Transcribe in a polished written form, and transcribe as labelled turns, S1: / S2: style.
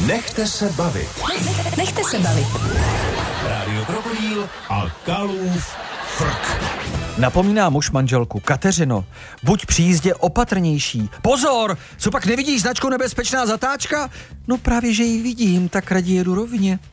S1: Nechte se bavit.
S2: Nechte se bavit.
S1: Rádio Krokodýl a Kalův frk.
S3: Napomíná muž manželku: Kateřino, buď při jízdě opatrnější. Pozor, co pak nevidíš značku nebezpečná zatáčka? No právě, že ji vidím, tak raději jedu rovně.